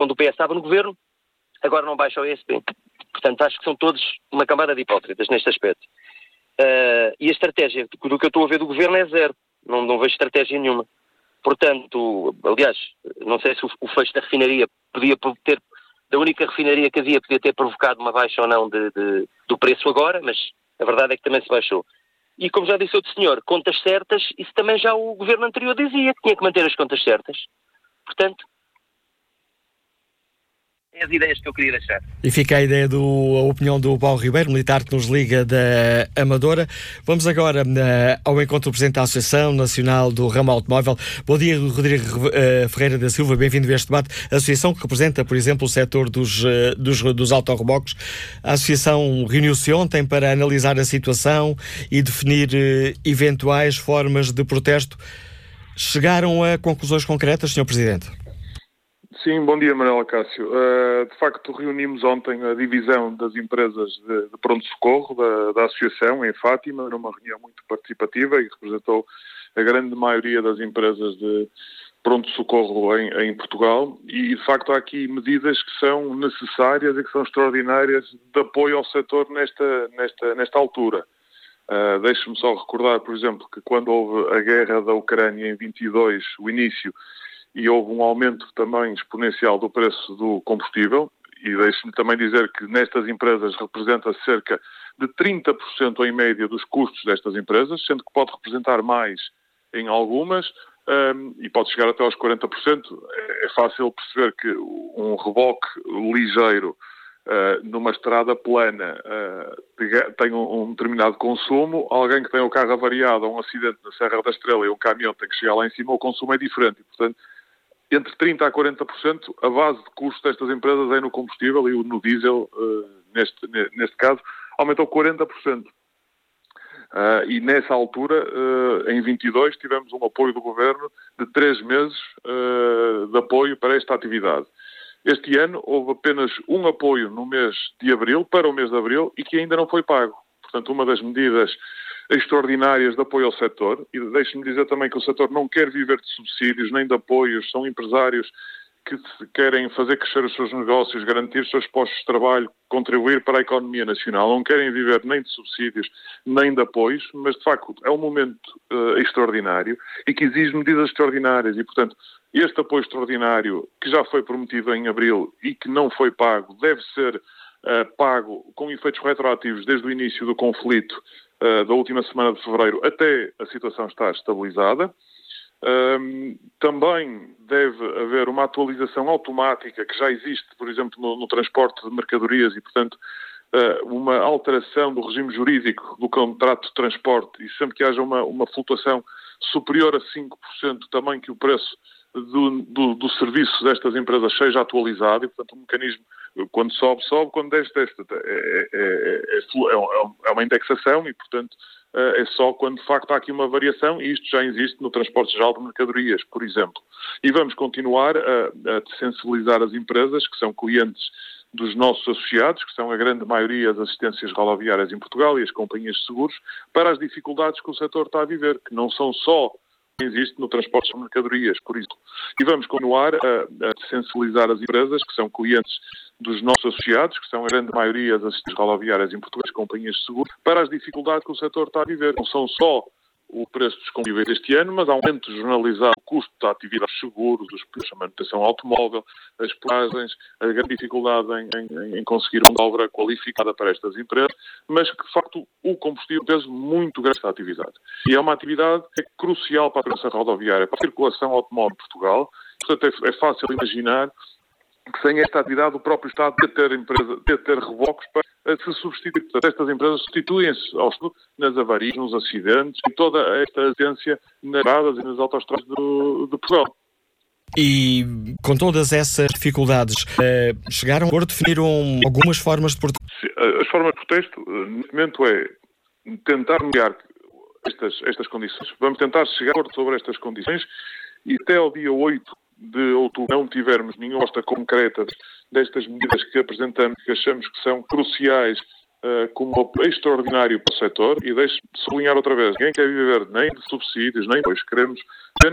quando o PS estava no governo, agora não baixa o ESP. Portanto, acho que são todos uma camada de hipócritas neste aspecto. E a estratégia do que eu estou a ver do governo é zero. Não vejo estratégia nenhuma. Portanto, aliás, não sei se o fecho da refinaria da única refinaria que havia, podia ter provocado uma baixa ou não do preço agora, mas a verdade é que também se baixou. E como já disse outro senhor, contas certas, isso também já o governo anterior dizia, que tinha que manter as contas certas. Portanto, é as ideias que eu queria deixar. E fica a opinião do Paulo Ribeiro, militar que nos liga da Amadora. Vamos agora ao encontro do Presidente da Associação Nacional do Ramo Automóvel. Bom dia, Rodrigo Ferreira da Silva, bem-vindo a este debate. A associação que representa, por exemplo, o setor dos autorremocos. A associação reuniu-se ontem para analisar a situação e definir eventuais formas de protesto. Chegaram a conclusões concretas, Sr. Presidente? Sim, bom dia, Manuel Cássio. De facto, reunimos ontem a divisão das empresas de pronto-socorro da Associação em Fátima, numa reunião muito participativa e que representou a grande maioria das empresas de pronto-socorro em Portugal. E, de facto, há aqui medidas que são necessárias e que são extraordinárias de apoio ao setor nesta altura. Deixe-me só recordar, por exemplo, que quando houve a guerra da Ucrânia em 22, o início, e houve um aumento também exponencial do preço do combustível, e deixe-me também dizer que nestas empresas representa cerca de 30% em média dos custos destas empresas, sendo que pode representar mais em algumas, e pode chegar até aos 40%. É fácil perceber que um reboque ligeiro numa estrada plana tem um determinado consumo, alguém que tem o carro avariado a um acidente na Serra da Estrela e um caminhão tem que chegar lá em cima, o consumo é diferente, e, portanto, entre 30% a 40%, a base de custo destas empresas é no combustível e no diesel, neste caso, aumentou 40%. E nessa altura, em 22, tivemos um apoio do Governo de 3 meses de apoio para esta atividade. Este ano houve apenas um apoio no mês de abril, para o mês de abril, e que ainda não foi pago. Portanto, uma das medidas extraordinárias de apoio ao setor, e deixe-me dizer também que o setor não quer viver de subsídios nem de apoios, são empresários que querem fazer crescer os seus negócios, garantir os seus postos de trabalho, contribuir para a economia nacional, não querem viver nem de subsídios nem de apoios, mas de facto é um momento extraordinário e que exige medidas extraordinárias e, portanto, este apoio extraordinário que já foi prometido em abril e que não foi pago, deve ser pago com efeitos retroativos desde o início do conflito da última semana de fevereiro até a situação estar estabilizada. Também deve haver uma atualização automática que já existe, por exemplo, no transporte de mercadorias e, portanto, uma alteração do regime jurídico do contrato de transporte e sempre que haja uma flutuação superior a 5% também que o preço do serviço destas empresas seja atualizado e, portanto, o mecanismo, quando sobe, quando desce. É uma indexação e, portanto, é só quando, de facto, há aqui uma variação e isto já existe no transporte geral de mercadorias, por exemplo. E vamos continuar a sensibilizar as empresas que são clientes dos nossos associados, que são a grande maioria das assistências rodoviárias em Portugal e as companhias de seguros, para as dificuldades que o setor está a viver, que não são só existe no transporte de mercadorias, por isso. E vamos continuar a sensibilizar as empresas que são clientes dos nossos associados, que são a grande maioria das assistências rodoviárias em Portugal, as companhias de seguro, para as dificuldades que o setor está a viver. Não são só o preço dos combustíveis este ano, mas há um aumento generalizado do custo da atividade de seguros, dos preços da manutenção automóvel, as peagens, a grande dificuldade em conseguir uma obra qualificada para estas empresas, mas que, de facto, o combustível tem um peso muito grande nesta atividade. E é uma atividade que é crucial para a segurança rodoviária, para a circulação automóvel em Portugal. Portanto, é fácil imaginar que sem esta atividade o próprio Estado deve ter reboques para se substituir. Portanto, estas empresas substituem-se nas avarias, nos acidentes, em toda esta assistência nas estradas e nas autoestradas de Portugal. E com todas essas dificuldades, chegaram a definiram algumas formas de protesto? As formas de protesto, neste momento, é tentar mediar estas condições. Vamos tentar chegar a acordo sobre estas condições e até ao dia 8 de outubro não tivermos nenhuma resposta concreta destas medidas que apresentamos, que achamos que são cruciais como apoio extraordinário para o setor, e deixe-me sublinhar outra vez, ninguém quer viver nem de subsídios, nem depois queremos